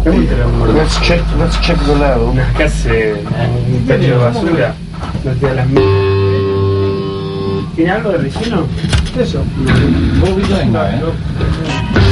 Let's check the level. Unas casas, un tacho de basura, no te da las mierdas. ¿Tiene algo de relleno? Eso. Un poquito venga,